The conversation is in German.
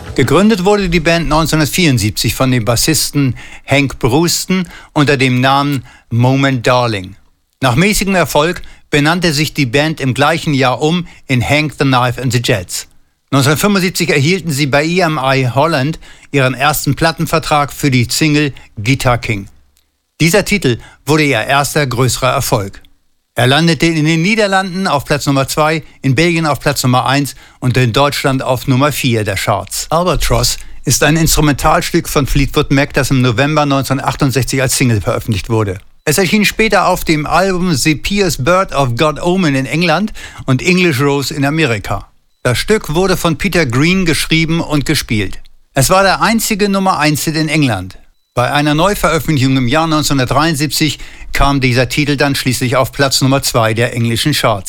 Gegründet wurde die Band 1974 von dem Bassisten Hank Brewston unter dem Namen Moment Darling. Nach mäßigem Erfolg benannte sich die Band im gleichen Jahr in Hank the Knife and the Jets. 1975 erhielten sie bei EMI Holland ihren ersten Plattenvertrag für die Single Guitar King. Dieser Titel wurde ihr erster größerer Erfolg. Er landete in den Niederlanden auf Platz Nummer 2, in Belgien auf Platz Nummer 1 und in Deutschland auf Nummer 4 der Charts. Albatross ist ein Instrumentalstück von Fleetwood Mac, das im November 1968 als Single veröffentlicht wurde. Es erschien später auf dem Album The Pious Bird of God Omen in England und English Rose in Amerika. Das Stück wurde von Peter Green geschrieben und gespielt. Es war der einzige Nummer 1-Hit in England. Bei einer Neuveröffentlichung im Jahr 1973 kam dieser Titel dann schließlich auf Platz Nummer 2 der englischen Charts.